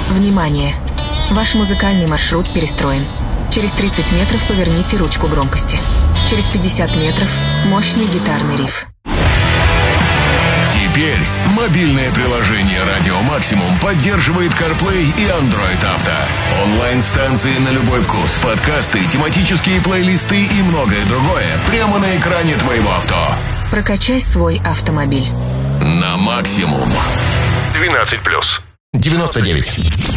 Внимание! Ваш музыкальный маршрут перестроен. Через 30 метров поверните ручку громкости. Через 50 метров мощный гитарный риф. Теперь мобильное приложение «Радио Максимум» поддерживает CarPlay и Android Auto. Онлайн-станции на любой вкус, подкасты, тематические плейлисты и многое другое прямо на экране твоего авто. Прокачай свой автомобиль. На максимум. 12+. 99.